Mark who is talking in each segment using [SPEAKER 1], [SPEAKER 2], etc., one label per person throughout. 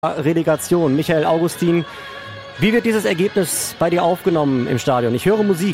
[SPEAKER 1] Relegation. Michael Augustin, wie wird dieses Ergebnis bei dir aufgenommen im Stadion? Ich höre Musik.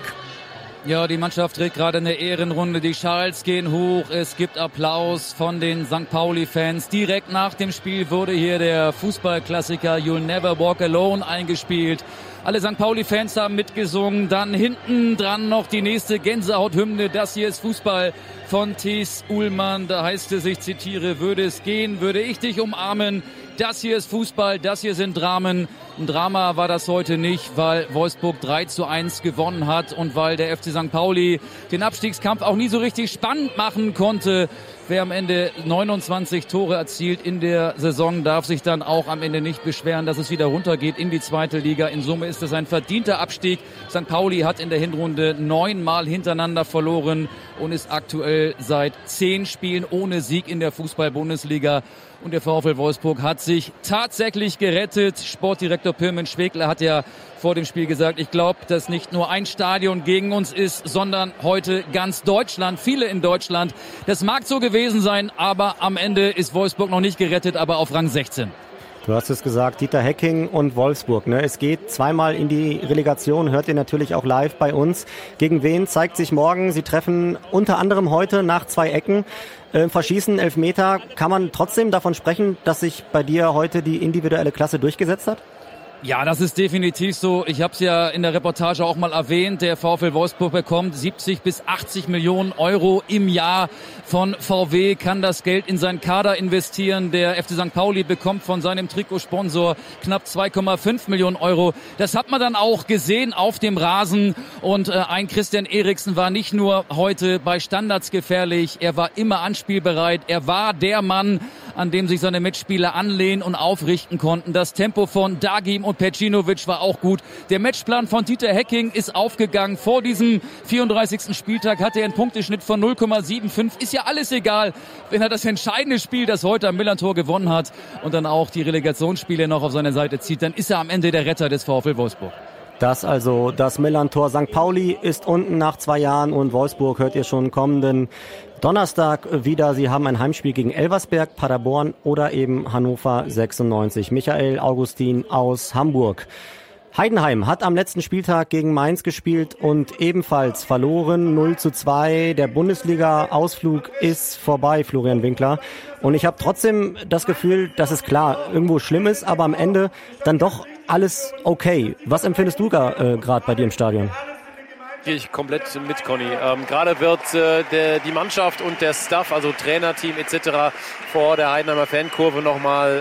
[SPEAKER 2] Ja, die Mannschaft trägt gerade eine Ehrenrunde. Die Schals gehen hoch. Es gibt Applaus von den St. Pauli-Fans. Direkt nach dem Spiel wurde hier der Fußballklassiker You'll Never Walk Alone eingespielt. Alle St. Pauli-Fans haben mitgesungen. Dann hinten dran noch die nächste Gänsehaut-Hymne. Das hier ist Fußball von Thies Uhlmann. Da heißt es, ich zitiere, würde es gehen, würde ich dich umarmen. Das hier ist Fußball, das hier sind Dramen. Ein Drama war das heute nicht, weil Wolfsburg 3:1 gewonnen hat und weil der FC St. Pauli den Abstiegskampf auch nie so richtig spannend machen konnte. Wer am Ende 29 Tore erzielt in der Saison, darf sich dann auch am Ende nicht beschweren, dass es wieder runtergeht in die zweite Liga. In Summe ist es ein verdienter Abstieg. St. Pauli hat in der Hinrunde 9-mal hintereinander verloren und ist aktuell seit 10 Spielen ohne Sieg in der Fußball-Bundesliga. Und der VfL Wolfsburg hat sich tatsächlich gerettet. Sportdirektor Pirmin Schwegler hat ja vor dem Spiel gesagt, ich glaube, dass nicht nur ein Stadion gegen uns ist, sondern heute ganz Deutschland, viele in Deutschland. Das mag so gewesen sein, aber am Ende ist Wolfsburg noch nicht gerettet, aber auf Rang 16.
[SPEAKER 1] Du hast es gesagt, Dieter Hecking und Wolfsburg. Ne? Es geht zweimal in die Relegation, hört ihr natürlich auch live bei uns. Gegen wen zeigt sich morgen? Sie treffen unter anderem heute nach 2 Ecken. Verschießen, Elfmeter. Kann man trotzdem davon sprechen, dass sich bei dir heute die individuelle Klasse durchgesetzt hat?
[SPEAKER 2] Ja, das ist definitiv so. Ich habe es ja in der Reportage auch mal erwähnt. Der VfL Wolfsburg bekommt 70 bis 80 Millionen Euro im Jahr von VW, kann das Geld in seinen Kader investieren. Der FC St. Pauli bekommt von seinem Trikotsponsor knapp 2,5 Millionen Euro. Das hat man dann auch gesehen auf dem Rasen. Und ein Christian Eriksen war nicht nur heute bei Standards gefährlich, er war immer anspielbereit. Er war der Mann, an dem sich seine Mitspieler anlehnen und aufrichten konnten. Das Tempo von Dagim und Pecinovic war auch gut. Der Matchplan von Dieter Hecking ist aufgegangen. Vor diesem 34. Spieltag hatte er einen Punkteschnitt von 0,75. Ist ja alles egal, wenn er das entscheidende Spiel, das heute am Millantor gewonnen hat und dann auch die Relegationsspiele noch auf seine Seite zieht, dann ist er am Ende der Retter des VfL Wolfsburg.
[SPEAKER 1] Das also das Millantor. St. Pauli ist unten nach 2 Jahren und Wolfsburg hört ihr schon kommenden Donnerstag wieder. Sie haben ein Heimspiel gegen Elversberg, Paderborn oder eben Hannover 96. Michael Augustin aus Hamburg. Heidenheim hat am letzten Spieltag gegen Mainz gespielt und ebenfalls verloren, 0:2. Der Bundesliga-Ausflug ist vorbei, Florian Winkler. Und ich habe trotzdem das Gefühl, dass es klar irgendwo schlimm ist, aber am Ende dann doch alles okay. Was empfindest du gerade bei dir im Stadion?
[SPEAKER 3] Gehe ich komplett mit, Conny. Gerade wird die Mannschaft und der Staff, also Trainerteam etc. vor der Heidenheimer Fankurve nochmal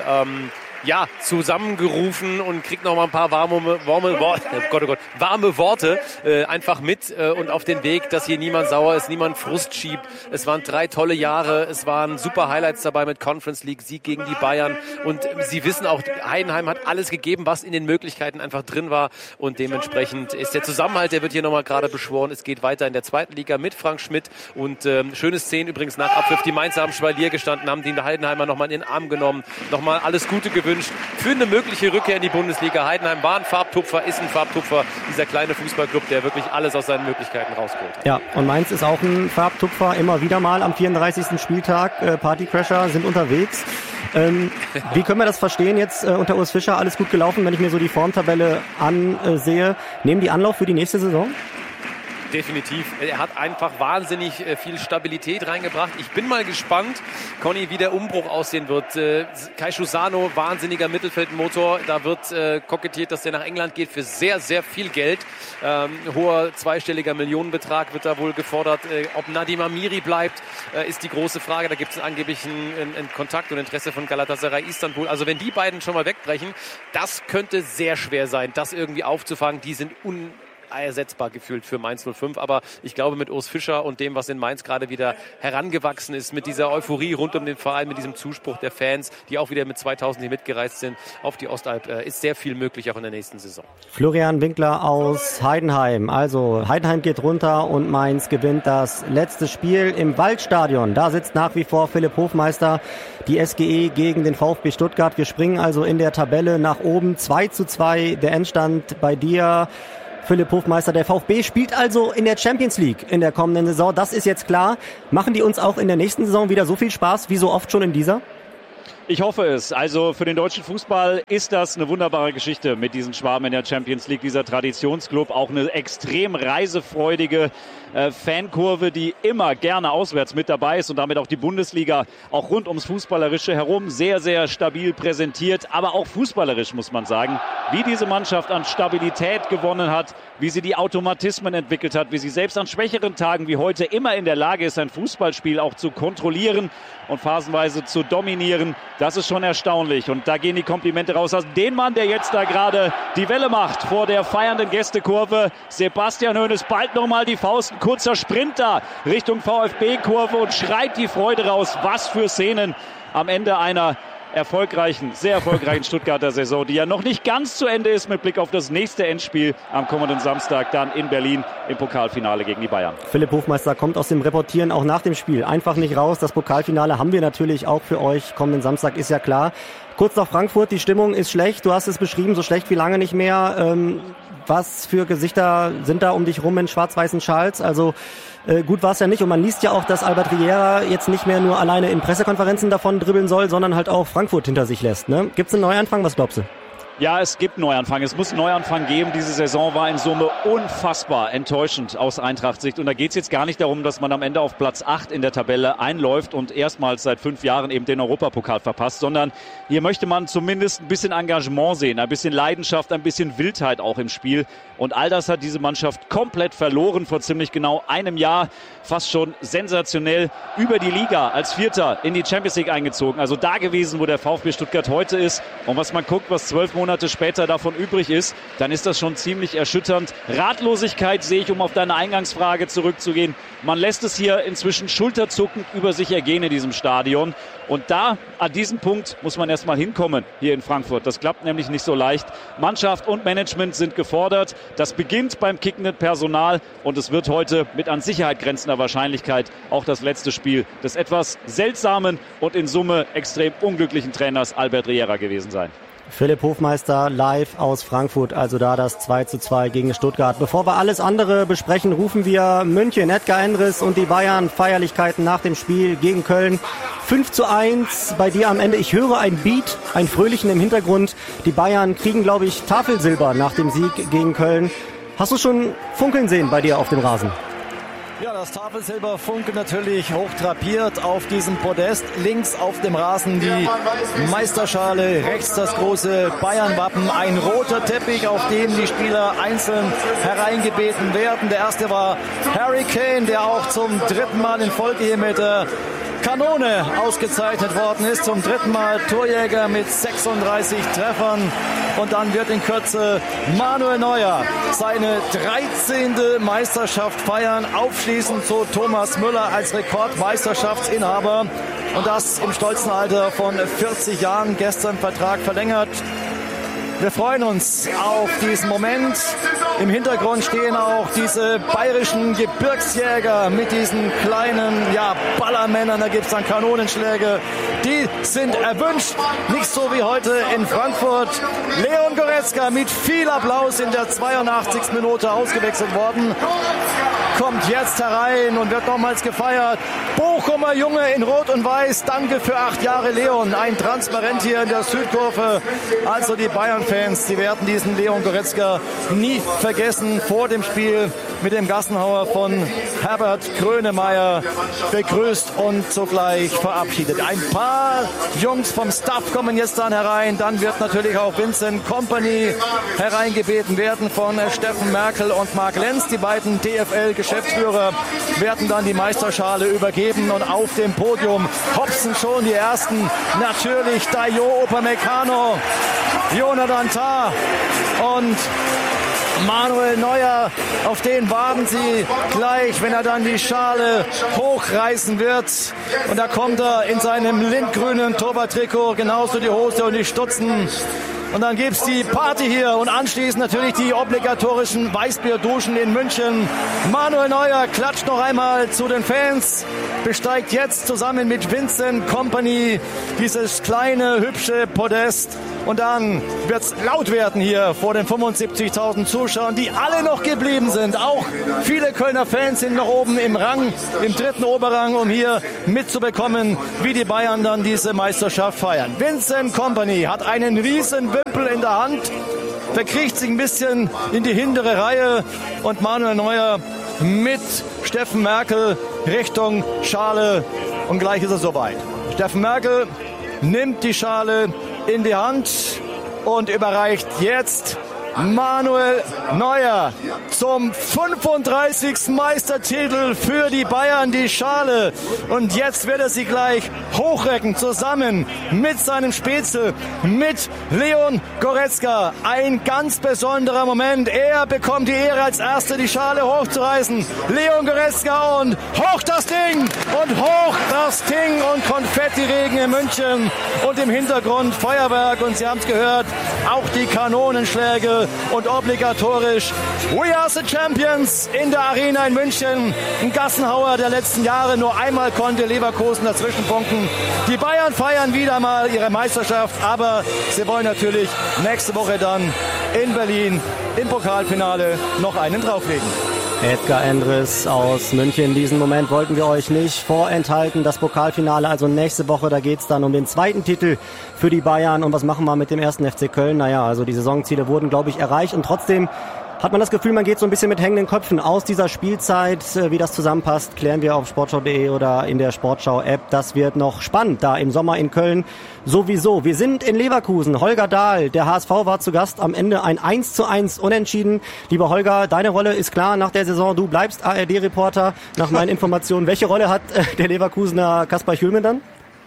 [SPEAKER 3] zusammengerufen und kriegt noch mal ein paar warme Worte einfach mit und auf den Weg, dass hier niemand sauer ist, niemand Frust schiebt. Es waren 3 tolle Jahre, es waren super Highlights dabei mit Conference League, Sieg gegen die Bayern und sie wissen auch, Heidenheim hat alles gegeben, was in den Möglichkeiten einfach drin war und dementsprechend ist der Zusammenhalt, der wird hier nochmal gerade beschworen. Es geht weiter in der 2. Liga mit Frank Schmidt und schöne Szenen übrigens nach Abpfiff. Die Mainzer haben Spalier gestanden, haben die Heidenheimer nochmal in den Arm genommen, nochmal alles Gute gewünscht für eine mögliche Rückkehr in die Bundesliga. Heidenheim war ein Farbtupfer, ist ein Farbtupfer, dieser kleine Fußballclub, der wirklich alles aus seinen Möglichkeiten rausgeholt hat.
[SPEAKER 1] Ja, und Mainz ist auch ein Farbtupfer, immer wieder mal am 34. Spieltag. Partycrasher sind unterwegs. Wie können wir das verstehen jetzt unter Urs Fischer? Alles gut gelaufen, wenn ich mir so die Formtabelle ansehe. Nehmen die Anlauf für die nächste Saison?
[SPEAKER 3] Definitiv. Er hat einfach wahnsinnig viel Stabilität reingebracht. Ich bin mal gespannt, Conny, wie der Umbruch aussehen wird. Kai Schusano, wahnsinniger Mittelfeldmotor. Da wird kokettiert, dass der nach England geht für sehr, sehr viel Geld. Hoher zweistelliger Millionenbetrag wird da wohl gefordert. Ob Nadim Amiri bleibt, ist die große Frage. Da gibt es angeblich einen Kontakt und Interesse von Galatasaray Istanbul. Also wenn die beiden schon mal wegbrechen, das könnte sehr schwer sein, das irgendwie aufzufangen. Die sind ersetzbar gefühlt für Mainz 05, aber ich glaube mit Urs Fischer und dem, was in Mainz gerade wieder herangewachsen ist, mit dieser Euphorie rund um den Verein, mit diesem Zuspruch der Fans, die auch wieder mit 2000 hier mitgereist sind auf die Ostalb, ist sehr viel möglich auch in der nächsten Saison.
[SPEAKER 1] Florian Winkler aus Heidenheim. Also Heidenheim geht runter und Mainz gewinnt das letzte Spiel im Waldstadion. Da sitzt nach wie vor Philipp Hofmeister, die SGE gegen den VfB Stuttgart. Wir springen also in der Tabelle nach oben. 2:2 der Endstand bei dir. Philipp Hofmeister, der VfB spielt also in der Champions League in der kommenden Saison. Das ist jetzt klar. Machen die uns auch in der nächsten Saison wieder so viel Spaß wie so oft schon in dieser?
[SPEAKER 4] Ich hoffe es. Also für den deutschen Fußball ist das eine wunderbare Geschichte mit diesen Schwaben in der Champions League, dieser Traditionsclub. Auch eine extrem reisefreudige Fankurve, die immer gerne auswärts mit dabei ist und damit auch die Bundesliga auch rund ums Fußballerische herum sehr, sehr stabil präsentiert. Aber auch fußballerisch muss man sagen, wie diese Mannschaft an Stabilität gewonnen hat, wie sie die Automatismen entwickelt hat, wie sie selbst an schwächeren Tagen wie heute immer in der Lage ist, ein Fußballspiel auch zu kontrollieren und phasenweise zu dominieren. Das ist schon erstaunlich. Und da gehen die Komplimente raus an den Mann, der jetzt da gerade die Welle macht vor der feiernden Gästekurve. Sebastian Hoeneß ballt nochmal die Faust. Ein kurzer Sprint da Richtung VfB-Kurve und schreit die Freude raus. Was für Szenen am Ende einer sehr erfolgreichen Stuttgarter Saison, die ja noch nicht ganz zu Ende ist mit Blick auf das nächste Endspiel am kommenden Samstag dann in Berlin im Pokalfinale gegen die Bayern.
[SPEAKER 1] Philipp Hofmeister kommt aus dem Reportieren auch nach dem Spiel einfach nicht raus. Das Pokalfinale haben wir natürlich auch für euch kommenden Samstag, ist ja klar. Kurz nach Frankfurt, die Stimmung ist schlecht. Du hast es beschrieben, so schlecht wie lange nicht mehr. Was für Gesichter sind da um dich rum in schwarz-weißen Schals? Also gut war es ja nicht. Und man liest ja auch, dass Albert Riera jetzt nicht mehr nur alleine in Pressekonferenzen davon dribbeln soll, sondern halt auch Frankfurt hinter sich lässt. Ne? Gibt es einen Neuanfang? Was glaubst du?
[SPEAKER 4] Ja, es gibt Neuanfang. Es muss einen Neuanfang geben. Diese Saison war in Summe unfassbar enttäuschend aus Eintracht-Sicht. Und da geht es jetzt gar nicht darum, dass man am Ende auf Platz 8 in der Tabelle einläuft und erstmals seit 5 Jahren eben den Europapokal verpasst, sondern hier möchte man zumindest ein bisschen Engagement sehen, ein bisschen Leidenschaft, ein bisschen Wildheit auch im Spiel. Und all das hat diese Mannschaft komplett verloren vor ziemlich genau einem Jahr. Fast schon sensationell über die Liga als Vierter in die Champions League eingezogen. Also da gewesen, wo der VfB Stuttgart heute ist. Und was man guckt, was 12 Monate später davon übrig ist, dann ist das schon ziemlich erschütternd. Ratlosigkeit sehe ich, um auf deine Eingangsfrage zurückzugehen. Man lässt es hier inzwischen schulterzuckend über sich ergehen in diesem Stadion. Und da, an diesem Punkt, muss man erstmal hinkommen hier in Frankfurt. Das klappt nämlich nicht so leicht. Mannschaft und Management sind gefordert. Das beginnt beim kickenden Personal und es wird heute mit an Sicherheit grenzender Wahrscheinlichkeit auch das letzte Spiel des etwas seltsamen und in Summe extrem unglücklichen Trainers Albert Riera gewesen sein.
[SPEAKER 1] Philipp Hofmeister live aus Frankfurt, also da das 2:2 gegen Stuttgart. Bevor wir alles andere besprechen, rufen wir München, Edgar Endres und die Bayern, Feierlichkeiten nach dem Spiel gegen Köln. 5:1 bei dir am Ende. Ich höre ein Beat, ein Fröhlichen im Hintergrund. Die Bayern kriegen, glaube ich, Tafelsilber nach dem Sieg gegen Köln. Hast du schon funkeln sehen bei dir auf dem Rasen?
[SPEAKER 5] Ja, das Tafelsilber funkelt natürlich hochtrapiert auf diesem Podest. Links auf dem Rasen die Meisterschale, rechts das große Bayern-Wappen. Ein roter Teppich, auf dem die Spieler einzeln hereingebeten werden. Der erste war Harry Kane, der auch zum 3. Mal in Folge hier mit Kanone ausgezeichnet worden ist. Zum 3. Mal Torjäger mit 36 Treffern. Und dann wird in Kürze Manuel Neuer seine 13. Meisterschaft feiern. Aufschließend zu Thomas Müller als Rekordmeisterschaftsinhaber. Und das im stolzen Alter von 40 Jahren. Gestern Vertrag verlängert. Wir freuen uns auf diesen Moment. Im Hintergrund stehen auch diese bayerischen Gebirgsjäger mit diesen kleinen Ballermännern. Da gibt es dann Kanonenschläge. Die sind erwünscht. Nicht so wie heute in Frankfurt. Leon Goretzka mit viel Applaus in der 82. Minute ausgewechselt worden. Kommt jetzt herein und wird nochmals gefeiert. Bochumer Junge in Rot und Weiß. Danke für 8 Jahre, Leon. Ein Transparent hier in der Südkurve. Also die Bayern-Fans, die werden diesen Leon Goretzka nie vergessen. Vor dem Spiel mit dem Gassenhauer von Herbert Grönemeyer begrüßt und sogleich verabschiedet. Ein paar Jungs vom Staff kommen jetzt dann herein. Dann wird natürlich auch Vincent Kompany hereingebeten werden von Steffen Merkel und Marc Lenz. Die beiden DFL-Geschäftsführer werden dann die Meisterschale übergeben. Und auf dem Podium hopsen schon die ersten. Natürlich Dayo Upamecano, Jonathan Tah und Manuel Neuer, auf den warten sie gleich, wenn er dann die Schale hochreißen wird. Und da kommt er in seinem lindgrünen Torwarttrikot, genauso die Hose und die Stutzen. Und dann gibt's die Party hier und anschließend natürlich die obligatorischen Weißbierduschen in München. Manuel Neuer klatscht noch einmal zu den Fans, besteigt jetzt zusammen mit Vincent Kompany dieses kleine, hübsche Podest Und dann wird es laut werden hier vor den 75.000 Zuschauern, die alle noch geblieben sind. Auch viele Kölner Fans sind noch oben im Rang, im dritten Oberrang, um hier mitzubekommen, wie die Bayern dann diese Meisterschaft feiern. Vincent Kompany hat einen riesen Wimpel in der Hand, verkriecht sich ein bisschen in die hintere Reihe und Manuel Neuer mit Steffen Merkel Richtung Schale und gleich ist es soweit. Steffen Merkel nimmt die Schale in die Hand und überreicht jetzt Manuel Neuer zum 35. Meistertitel für die Bayern die Schale. Und jetzt wird er sie gleich hochrecken, zusammen mit seinem Spätzle, mit Leon Goretzka. Ein ganz besonderer Moment. Er bekommt die Ehre, als Erster die Schale hochzureißen. Leon Goretzka und hoch das Ding und hoch das Ding und Konfettiregen in München und im Hintergrund Feuerwerk. Und Sie haben es gehört, auch die Kanonenschläge. Und obligatorisch We are the Champions in der Arena in München. Ein Gassenhauer der letzten Jahre. Nur einmal konnte Leverkusen dazwischen punkten. Die Bayern feiern wieder mal ihre Meisterschaft, aber sie wollen natürlich nächste Woche dann in Berlin im Pokalfinale noch einen drauflegen.
[SPEAKER 1] Edgar Endres aus München. Diesen Moment wollten wir euch nicht vorenthalten. Das Pokalfinale also nächste Woche. Da geht's dann um den zweiten Titel für die Bayern. Und was machen wir mit dem ersten FC Köln? Naja, also die Saisonziele wurden, glaube ich, erreicht. Und trotzdem hat man das Gefühl, man geht so ein bisschen mit hängenden Köpfen aus dieser Spielzeit. Wie das zusammenpasst, klären wir auf sportschau.de oder in der Sportschau-App. Das wird noch spannend da im Sommer in Köln. Sowieso. Wir sind in Leverkusen. Holger Dahl, der HSV, war zu Gast. Am Ende ein 1:1 Unentschieden. Lieber Holger, deine Rolle ist klar nach der Saison. Du bleibst ARD-Reporter nach meinen Informationen. Welche Rolle hat der Leverkusener Kaspar Hjulmand dann?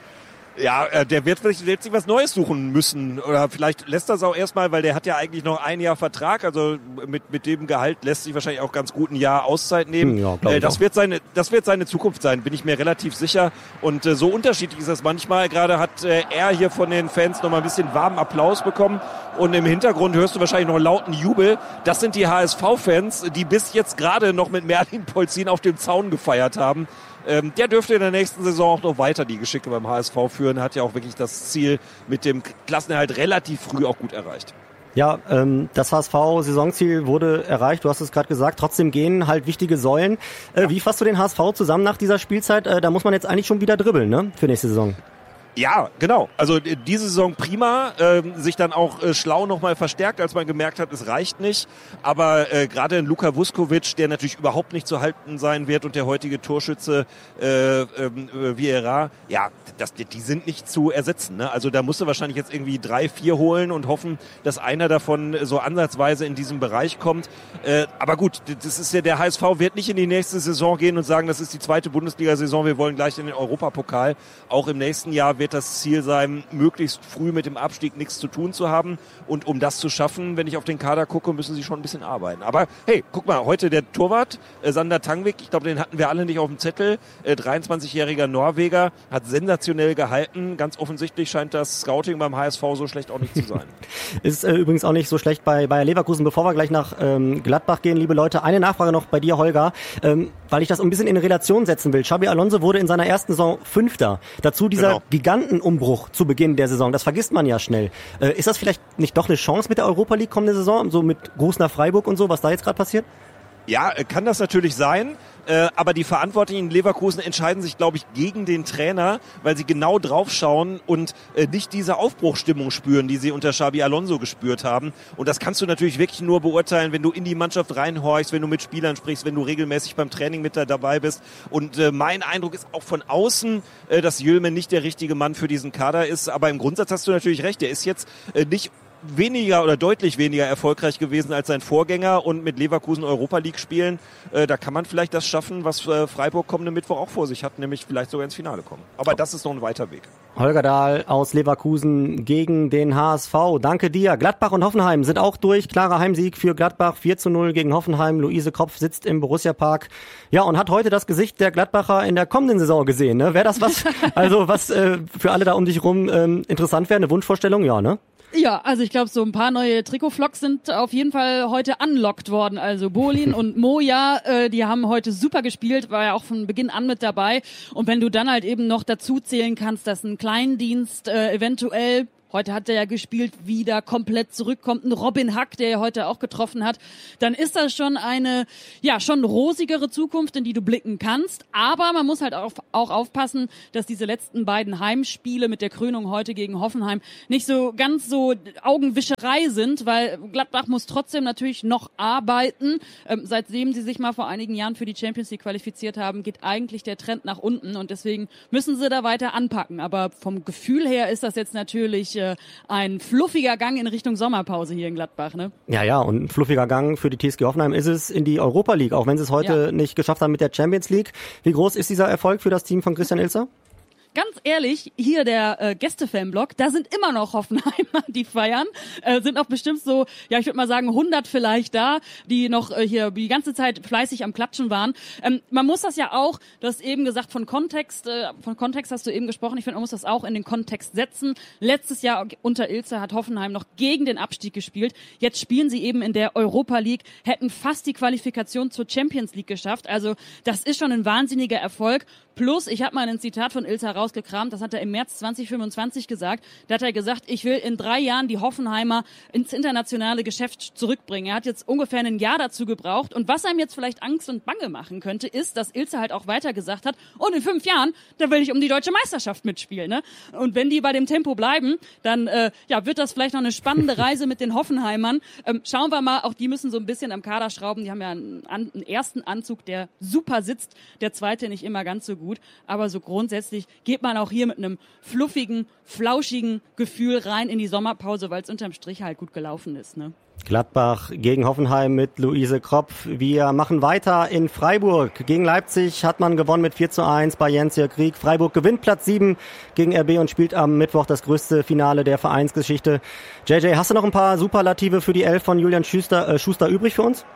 [SPEAKER 6] Ja, der wird sich was Neues suchen müssen. Oder vielleicht lässt das auch erstmal, weil der hat ja eigentlich noch ein Jahr Vertrag. Also mit dem Gehalt lässt sich wahrscheinlich auch ganz gut ein Jahr Auszeit nehmen. Ja, das wird seine Zukunft sein, bin ich mir relativ sicher. Und so unterschiedlich ist das manchmal. Gerade hat er hier von den Fans noch mal ein bisschen warmen Applaus bekommen. Und im Hintergrund hörst du wahrscheinlich noch einen lauten Jubel. Das sind die HSV-Fans, die bis jetzt gerade noch mit Merlin Polzin auf dem Zaun gefeiert haben. Der dürfte in der nächsten Saison auch noch weiter die Geschicke beim HSV führen. Hat ja auch wirklich das Ziel mit dem Klassenerhalt relativ früh auch gut erreicht.
[SPEAKER 1] Ja, das HSV-Saisonziel wurde erreicht, du hast es gerade gesagt. Trotzdem gehen halt wichtige Säulen. Wie fasst du den HSV zusammen nach dieser Spielzeit? Da muss man jetzt eigentlich schon wieder dribbeln, ne? Für nächste Saison.
[SPEAKER 6] Ja, genau. Also diese Saison prima, sich dann auch schlau nochmal verstärkt, als man gemerkt hat, es reicht nicht. Aber gerade ein Luka Vuskovic, der natürlich überhaupt nicht zu halten sein wird, und der heutige Torschütze Vieira, ja, die sind nicht zu ersetzen. Ne? Also da musst du wahrscheinlich jetzt irgendwie 3, 4 holen und hoffen, dass einer davon so ansatzweise in diesem Bereich kommt. Aber gut, das ist ja, der HSV wird nicht in die nächste Saison gehen und sagen, das ist die zweite Bundesliga-Saison, wir wollen gleich in den Europapokal. Auch im nächsten Jahr wird das Ziel sein, möglichst früh mit dem Abstieg nichts zu tun zu haben. Und um das zu schaffen, wenn ich auf den Kader gucke, müssen sie schon ein bisschen arbeiten. Aber hey, guck mal, heute der Torwart, Sander Tangvik, ich glaube, den hatten wir alle nicht auf dem Zettel. 23-jähriger Norweger, hat sensationell gehalten. Ganz offensichtlich scheint das Scouting beim HSV so schlecht auch nicht zu sein.
[SPEAKER 1] Ist übrigens auch nicht so schlecht bei Bayer Leverkusen. Bevor wir gleich nach Gladbach gehen, liebe Leute, eine Nachfrage noch bei dir, Holger, weil ich das ein bisschen in Relation setzen will. Xabi Alonso wurde in seiner ersten Saison Fünfter. Dazu dieser Gigantenumbruch zu Beginn der Saison. Das vergisst man ja schnell. Ist das vielleicht nicht doch eine Chance mit der Europa League kommende Saison? So mit Gruß nach Freiburg und so, was da jetzt gerade passiert?
[SPEAKER 6] Ja, kann das natürlich sein. Aber die Verantwortlichen in Leverkusen entscheiden sich, glaube ich, gegen den Trainer, weil sie genau drauf schauen und nicht diese Aufbruchsstimmung spüren, die sie unter Xabi Alonso gespürt haben. Und das kannst du natürlich wirklich nur beurteilen, wenn du in die Mannschaft reinhorchst, wenn du mit Spielern sprichst, wenn du regelmäßig beim Training mit dabei bist. Und mein Eindruck ist auch von außen, dass Hjulmand nicht der richtige Mann für diesen Kader ist. Aber im Grundsatz hast du natürlich recht, der ist jetzt nicht weniger oder deutlich weniger erfolgreich gewesen als sein Vorgänger, und mit Leverkusen Europa League spielen, da kann man vielleicht das schaffen, was Freiburg kommenden Mittwoch auch vor sich hat, nämlich vielleicht sogar ins Finale kommen. Aber das ist noch ein weiter Weg.
[SPEAKER 1] Holger Dahl aus Leverkusen gegen den HSV. Danke dir. Gladbach und Hoffenheim sind auch durch. Klarer Heimsieg für Gladbach, 4:0 gegen Hoffenheim. Luise Kropf sitzt im Borussia-Park. Ja, und hat heute das Gesicht der Gladbacher in der kommenden Saison gesehen. Ne? Wäre das was, also was für alle da um dich rum interessant wäre? Eine Wunschvorstellung? Ja, ne?
[SPEAKER 7] Ja, also ich glaube, so ein paar neue Trikotflocks sind auf jeden Fall heute unlocked worden. Also Bolin und Moja, die haben heute super gespielt, war ja auch von Beginn an mit dabei. Und wenn du dann halt eben noch dazu zählen kannst, dass ein Kleindienst eventuell heute hat er ja gespielt, wieder komplett zurückkommt, ein Robin Hack, der ja heute auch getroffen hat, dann ist das schon eine, schon rosigere Zukunft, in die du blicken kannst. Aber man muss halt auch aufpassen, dass diese letzten beiden Heimspiele mit der Krönung heute gegen Hoffenheim nicht so ganz so Augenwischerei sind, weil Gladbach muss trotzdem natürlich noch arbeiten. Seitdem sie sich mal vor einigen Jahren für die Champions League qualifiziert haben, geht eigentlich der Trend nach unten und deswegen müssen sie da weiter anpacken. Aber vom Gefühl her ist das jetzt natürlich ein fluffiger Gang in Richtung Sommerpause hier in Gladbach, ne? Ja,
[SPEAKER 1] und ein fluffiger Gang für die TSG Hoffenheim ist es in die Europa League, auch wenn sie es heute nicht geschafft haben mit der Champions League. Wie groß ist dieser Erfolg für das Team von Christian Ilzer?
[SPEAKER 7] Ganz ehrlich, hier der Gäste-Fanblock, da sind immer noch Hoffenheimer, die feiern. Sind auch bestimmt so, ich würde mal sagen 100 vielleicht da, die noch hier die ganze Zeit fleißig am Klatschen waren. Man muss das ja auch, du hast eben gesagt, von Kontext hast du eben gesprochen. Ich finde, man muss das auch in den Kontext setzen. Letztes Jahr unter Ilzer hat Hoffenheim noch gegen den Abstieg gespielt. Jetzt spielen sie eben in der Europa League, hätten fast die Qualifikation zur Champions League geschafft. Also das ist schon ein wahnsinniger Erfolg. Plus, ich habe mal ein Zitat von Ilzer rausgekramt, das hat er im März 2025 gesagt. Da hat er gesagt, ich will in 3 Jahren die Hoffenheimer ins internationale Geschäft zurückbringen. Er hat jetzt ungefähr ein Jahr dazu gebraucht. Und was einem jetzt vielleicht Angst und Bange machen könnte, ist, dass Ilzer halt auch weiter gesagt hat, und in 5 Jahren, da will ich um die deutsche Meisterschaft mitspielen. Ne? Und wenn die bei dem Tempo bleiben, dann wird das vielleicht noch eine spannende Reise mit den Hoffenheimern. Schauen wir mal, auch die müssen so ein bisschen am Kader schrauben. Die haben ja einen ersten Anzug, der super sitzt, der zweite nicht immer ganz so gut. Aber so grundsätzlich geht man auch hier mit einem fluffigen, flauschigen Gefühl rein in die Sommerpause, weil es unterm Strich halt gut gelaufen ist. Ne?
[SPEAKER 1] Gladbach gegen Hoffenheim mit Luise Kropf. Wir machen weiter in Freiburg. Gegen Leipzig hat man gewonnen mit 4:1 bei Jens-Jörg Krieg. Freiburg gewinnt Platz 7 gegen RB und spielt am Mittwoch das größte Finale der Vereinsgeschichte. JJ, hast du noch ein paar Superlative für die Elf von Julian Schuster übrig für uns?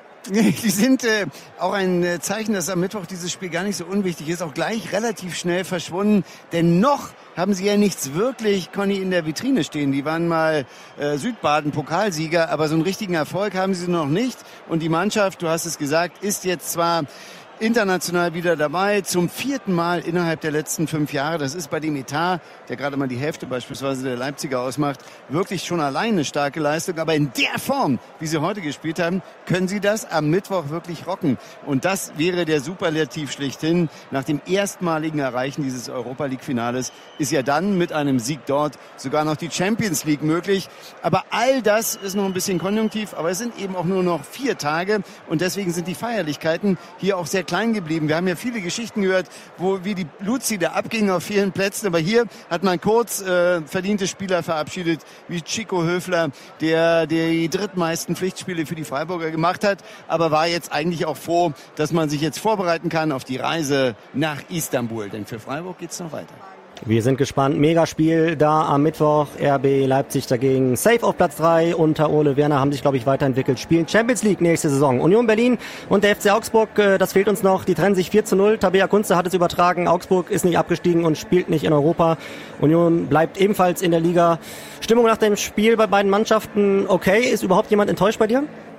[SPEAKER 8] Die sind auch ein Zeichen, dass am Mittwoch dieses Spiel gar nicht so unwichtig ist, auch gleich relativ schnell verschwunden. Denn noch haben sie ja nichts wirklich, Conny, in der Vitrine stehen. Die waren mal Südbaden-Pokalsieger, aber so einen richtigen Erfolg haben sie noch nicht. Und die Mannschaft, du hast es gesagt, ist jetzt zwar international wieder dabei, zum 4. Mal innerhalb der letzten 5 Jahre. Das ist bei dem Etat, der gerade mal die Hälfte beispielsweise der Leipziger ausmacht, wirklich schon allein eine starke Leistung. Aber in der Form, wie sie heute gespielt haben, können sie das am Mittwoch wirklich rocken. Und das wäre der Superlativ schlechthin. Nach dem erstmaligen Erreichen dieses Europa-League-Finales ist ja dann mit einem Sieg dort sogar noch die Champions League möglich. Aber all das ist noch ein bisschen konjunktiv, aber es sind eben auch nur noch 4 Tage und deswegen sind die Feierlichkeiten hier auch sehr klein geblieben. Wir haben ja viele Geschichten gehört, wie die Luzi da abging auf vielen Plätzen, aber hier hat man kurz verdiente Spieler verabschiedet, wie Chico Höfler, der die drittmeisten Pflichtspiele für die Freiburger gemacht hat, aber war jetzt eigentlich auch froh, dass man sich jetzt vorbereiten kann auf die Reise nach Istanbul, denn für Freiburg geht's noch weiter.
[SPEAKER 1] Wir sind gespannt. Megaspiel da am Mittwoch. RB Leipzig dagegen. Safe auf Platz 3. Unter Ole Werner haben sich, glaube ich, weiterentwickelt. Spielen Champions League nächste Saison. Union Berlin und der FC Augsburg, das fehlt uns noch. Die trennen sich 4:0. Tabea Kunze hat es übertragen. Augsburg ist nicht abgestiegen und spielt nicht in Europa. Union bleibt ebenfalls in der Liga. Stimmung nach dem Spiel bei beiden Mannschaften okay. Ist überhaupt jemand enttäuscht bei dir?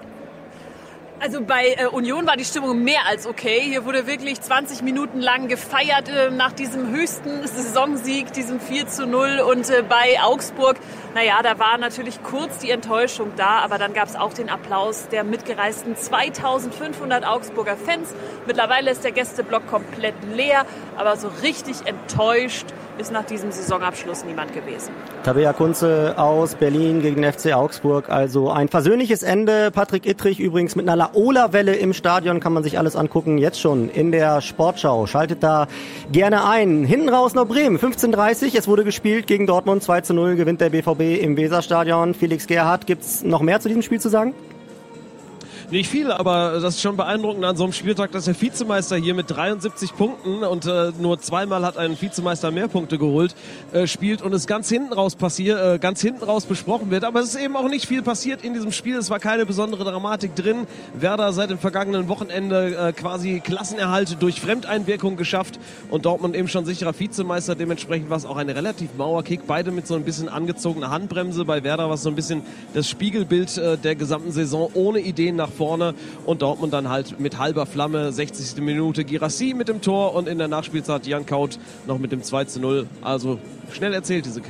[SPEAKER 9] Also bei Union war die Stimmung mehr als okay. Hier wurde wirklich 20 Minuten lang gefeiert nach diesem höchsten Saisonsieg, diesem 4:0. Und bei Augsburg, da war natürlich kurz die Enttäuschung da, aber dann gab es auch den Applaus der mitgereisten 2500 Augsburger Fans. Mittlerweile ist der Gästeblock komplett leer, aber so richtig enttäuscht ist nach diesem Saisonabschluss niemand gewesen.
[SPEAKER 1] Tabea Kunze aus Berlin gegen den FC Augsburg. Also ein versöhnliches Ende. Patrick Ittrich übrigens mit einer Laola-Welle im Stadion. Kann man sich alles angucken. Jetzt schon in der Sportschau. Schaltet da gerne ein. Hinten raus noch Bremen. 15:30. Es wurde gespielt gegen Dortmund. 2:0 gewinnt der BVB im Weserstadion. Felix Gerhardt, gibt's noch mehr zu diesem Spiel zu sagen?
[SPEAKER 10] Nicht viel, aber das ist schon beeindruckend an so einem Spieltag, dass der Vizemeister hier mit 73 Punkten und nur zweimal hat ein Vizemeister mehr Punkte geholt, spielt und es ganz hinten raus besprochen wird. Aber es ist eben auch nicht viel passiert in diesem Spiel. Es war keine besondere Dramatik drin. Werder seit dem vergangenen Wochenende quasi Klassenerhalt durch Fremdeinwirkung geschafft und Dortmund eben schon sicherer Vizemeister. Dementsprechend war es auch ein relativ Mauerkick. Beide mit so ein bisschen angezogener Handbremse. Bei Werder war es so ein bisschen das Spiegelbild der gesamten Saison ohne Ideen nach vorne und Dortmund dann halt mit halber Flamme, 60. Minute Guirassy mit dem Tor und in der Nachspielzeit Jan Kaut noch mit dem 2:0. Also schnell erzählt diese Kick.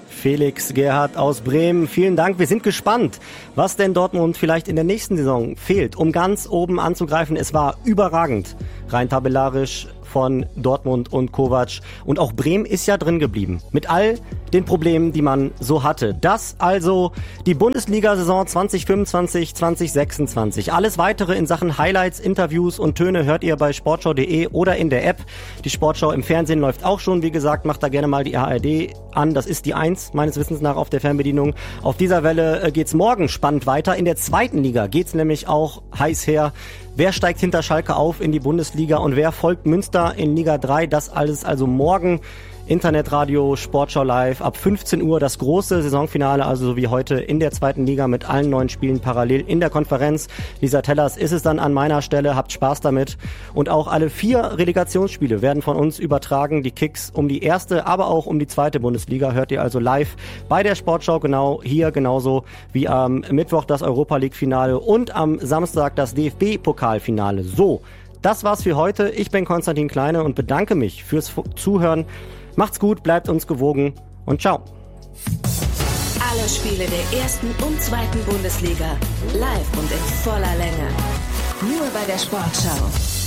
[SPEAKER 1] Felix Gerhardt aus Bremen, vielen Dank. Wir sind gespannt, was denn Dortmund vielleicht in der nächsten Saison fehlt, um ganz oben anzugreifen. Es war überragend, rein tabellarisch von Dortmund und Kovac. Und auch Bremen ist ja drin geblieben. Mit all den Problemen, die man so hatte. Das also die Bundesliga-Saison 2025, 2026. Alles weitere in Sachen Highlights, Interviews und Töne hört ihr bei sportschau.de oder in der App. Die Sportschau im Fernsehen läuft auch schon. Wie gesagt, macht da gerne mal die ARD an. Das ist die 1, meines Wissens nach, auf der Fernbedienung. Auf dieser Welle geht's morgen spannend weiter. In der zweiten Liga geht's nämlich auch heiß her. Wer steigt hinter Schalke auf in die Bundesliga und wer folgt Münster in Liga 3? Das alles also morgen. Internetradio, Sportschau live, ab 15 Uhr das große Saisonfinale, also so wie heute in der zweiten Liga mit allen 9 Spielen parallel in der Konferenz. Lisa Tellers ist es dann an meiner Stelle, habt Spaß damit. Und auch alle 4 Relegationsspiele werden von uns übertragen. Die Kicks um die erste, aber auch um die zweite Bundesliga hört ihr also live bei der Sportschau, genau hier, genauso wie am Mittwoch das Europa-League-Finale und am Samstag das DFB-Pokalfinale. So, das war's für heute. Ich bin Konstantin Kleine und bedanke mich fürs Zuhören. Macht's gut, bleibt uns gewogen und ciao.
[SPEAKER 11] Alle Spiele der ersten und zweiten Bundesliga live und in voller Länge. Nur bei der Sportschau.